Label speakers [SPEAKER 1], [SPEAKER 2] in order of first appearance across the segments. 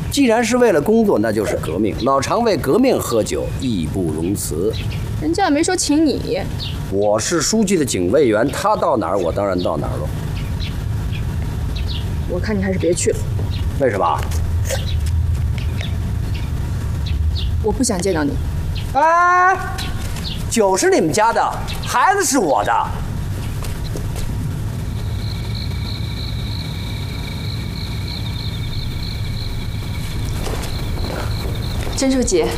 [SPEAKER 1] 既然是为了工作，那就是革命。老常为革命喝酒，义不容辞。
[SPEAKER 2] 人家也没说请你。
[SPEAKER 1] 我是书记的警卫员，他到哪儿，我当然到哪儿了。
[SPEAKER 2] 我看你还是别去了。
[SPEAKER 1] 为什么？
[SPEAKER 2] 我不想见到你。
[SPEAKER 1] 哎，酒是你们家的，孩子是我的。
[SPEAKER 2] 甄书记，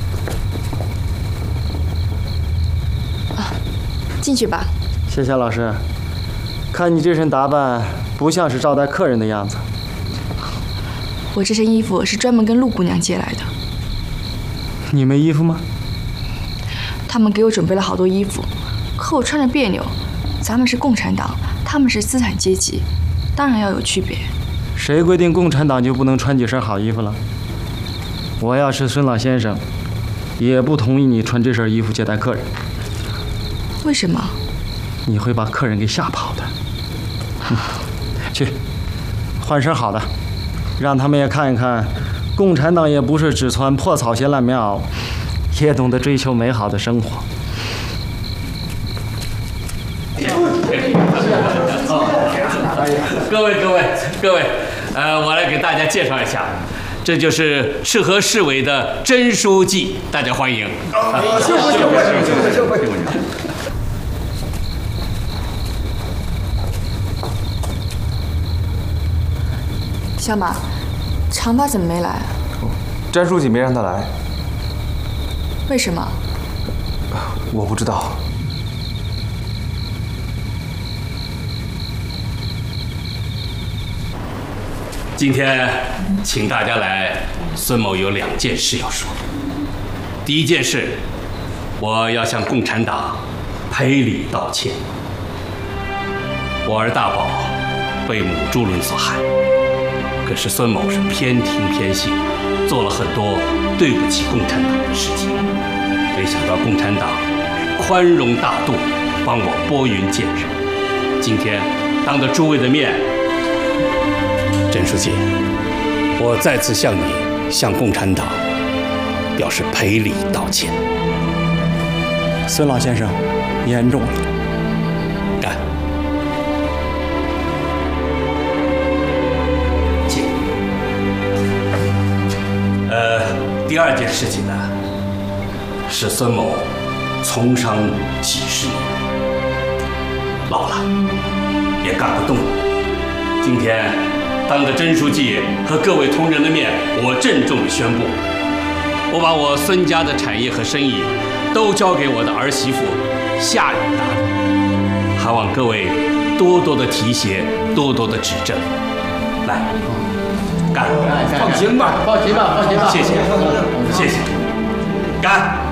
[SPEAKER 2] 进去吧。
[SPEAKER 3] 谢谢老师，看你这身打扮，不像是招待客人的样子。
[SPEAKER 2] 我这身衣服是专门跟陆姑娘借来的。
[SPEAKER 3] 你没衣服吗？
[SPEAKER 2] 他们给我准备了好多衣服，可我穿着别扭。咱们是共产党，他们是资产阶级，当然要有区别。
[SPEAKER 3] 谁规定共产党就不能穿几身好衣服了？我要是孙老先生，也不同意你穿这身衣服接待客人。
[SPEAKER 2] 为什么？
[SPEAKER 3] 你会把客人给吓跑的。去，换身好的，让他们也看一看，共产党也不是只穿破草鞋烂棉袄，也懂得追求美好的生活。
[SPEAKER 4] 各位，我来给大家介绍一下。这就是市和市委的甄书记，大家欢迎。
[SPEAKER 1] 幸会。
[SPEAKER 2] 小马，长发怎么没来？
[SPEAKER 5] 詹书记没让他来。
[SPEAKER 2] 为什么？
[SPEAKER 5] 我不知道。
[SPEAKER 4] 今天请大家来，孙某有2件事要说。第一件事，我要向共产党赔礼道歉。我儿大宝被母猪轮所害，可是孙某是偏听偏信，做了很多对不起共产党的事情。没想到共产党宽容大度，帮我拨云见日。今天当着诸位的面，甄书记，我再次向你、向共产党表示赔礼道歉。
[SPEAKER 3] 孙老先生，严重了。
[SPEAKER 4] 干。请。第2件事情呢，是孙某从商几10年，老了，也干不动了。今天当着甄书记和各位同仁的面，我郑重地宣布，我把我孙家的产业和生意都交给我的儿媳妇夏雨打理，还望各位多多的提携，多多的指正。来，干！
[SPEAKER 5] 放心吧，
[SPEAKER 4] 谢谢，干！